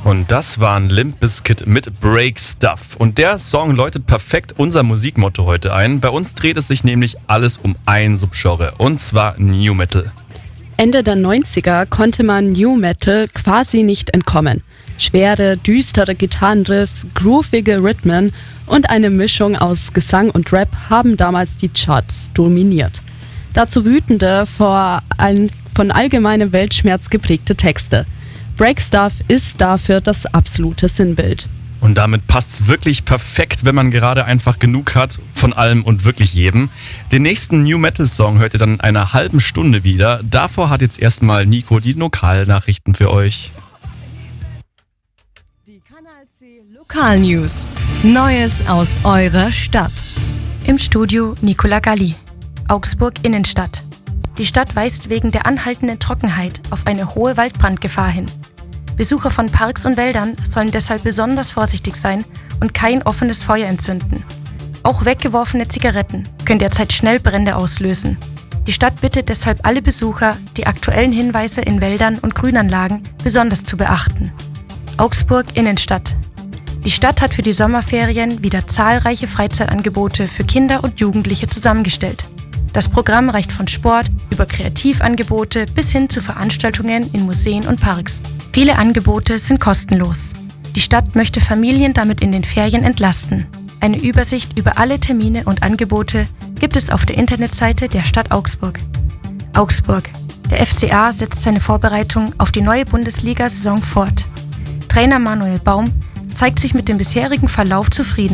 Und das waren Limp Bizkit mit Break Stuff. Und der Song läutet perfekt unser Musikmotto heute ein. Bei uns dreht es sich nämlich alles um ein Subgenre, und zwar New Metal. Ende der 90er konnte man New Metal quasi nicht entkommen. Schwere, düstere Gitarrenriffs, groovige Rhythmen und eine Mischung aus Gesang und Rap haben damals die Charts dominiert. Dazu wütende, von allgemeinem Weltschmerz geprägte Texte. Break Stuff ist dafür das absolute Sinnbild. Und damit passt's wirklich perfekt, wenn man gerade einfach genug hat von allem und wirklich jedem. Den nächsten New Metal Song hört ihr dann in einer halben Stunde wieder. Davor hat jetzt erstmal Nico die Lokalnachrichten für euch. Die Kanal C Lokalnews. Neues aus eurer Stadt. Im Studio Nicola Galli. Augsburg Innenstadt. Die Stadt weist wegen der anhaltenden Trockenheit auf eine hohe Waldbrandgefahr hin. Besucher von Parks und Wäldern sollen deshalb besonders vorsichtig sein und kein offenes Feuer entzünden. Auch weggeworfene Zigaretten können derzeit schnell Brände auslösen. Die Stadt bittet deshalb alle Besucher, die aktuellen Hinweise in Wäldern und Grünanlagen besonders zu beachten. Augsburg Innenstadt. Die Stadt hat für die Sommerferien wieder zahlreiche Freizeitangebote für Kinder und Jugendliche zusammengestellt. Das Programm reicht von Sport über Kreativangebote bis hin zu Veranstaltungen in Museen und Parks. Viele Angebote sind kostenlos. Die Stadt möchte Familien damit in den Ferien entlasten. Eine Übersicht über alle Termine und Angebote gibt es auf der Internetseite der Stadt Augsburg. Augsburg. Der FCA setzt seine Vorbereitung auf die neue Bundesliga-Saison fort. Trainer Manuel Baum zeigt sich mit dem bisherigen Verlauf zufrieden.